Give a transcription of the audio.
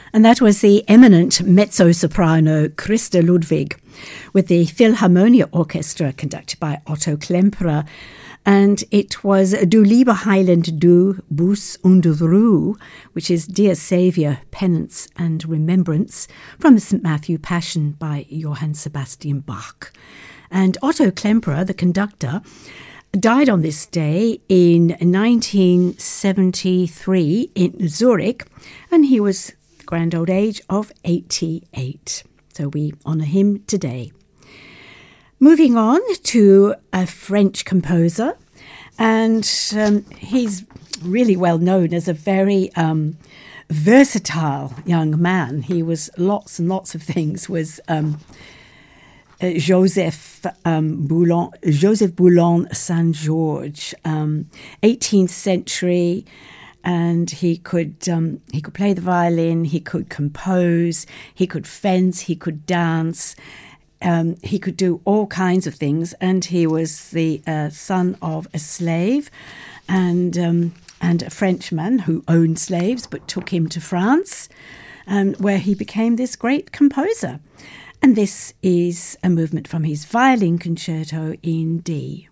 And that was the eminent mezzo-soprano Christa Ludwig with the Philharmonia Orchestra conducted by Otto Klemperer. And it was Du liebe Heiland du, Buß und Ruhe, which is Dear Saviour, Penance and Remembrance, from the St. Matthew Passion by Johann Sebastian Bach. And Otto Klemperer, the conductor, died on this day in 1973 in Zurich, and he was the grand old age of 88. So we honour him today. Moving on to a French composer, and he's really well known as a very versatile young man. He was lots and lots of things, was Joseph Boulan Saint-Georges, 18th century, and he could play the violin, he could compose, he could fence, he could dance, he could do all kinds of things, and he was the son of a slave and a Frenchman who owned slaves but took him to France, where he became this great composer. And this is a movement from his violin concerto in D.